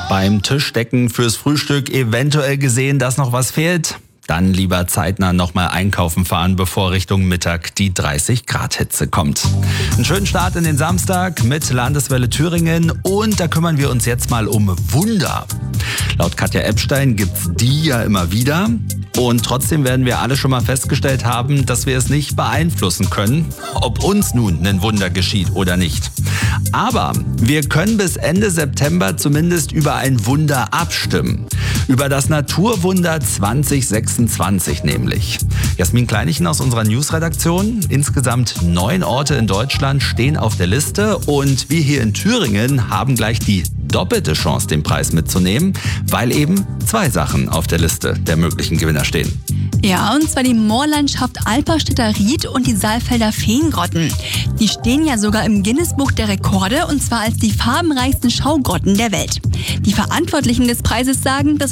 Beim Tischdecken fürs Frühstück eventuell gesehen, dass noch was fehlt? Dann lieber zeitnah nochmal einkaufen fahren, bevor Richtung Mittag die 30-Grad-Hitze kommt. Einen schönen Start in den Samstag mit Landeswelle Thüringen und da kümmern wir uns jetzt mal um Wunder. Laut Katja Epstein gibt's die ja immer wieder. Und trotzdem werden wir alle schon mal festgestellt haben, dass wir es nicht beeinflussen können, ob uns nun ein Wunder geschieht oder nicht. Aber wir können bis Ende September zumindest über ein Wunder abstimmen. Über das Naturwunder 2026 nämlich. Jasmin Kleinichen aus unserer Newsredaktion. Insgesamt 9 Orte in Deutschland stehen auf der Liste und wir hier in Thüringen haben gleich die doppelte Chance, den Preis mitzunehmen, weil eben 2 Sachen auf der Liste der möglichen Gewinner stehen. Ja, und zwar die Moorlandschaft Alperstädter Ried und die Saalfelder Feengrotten. Die stehen ja sogar im Guinness-Buch der Rekorde und zwar als die farbenreichsten Schaugrotten der Welt. Die Verantwortlichen des Preises sagen, dass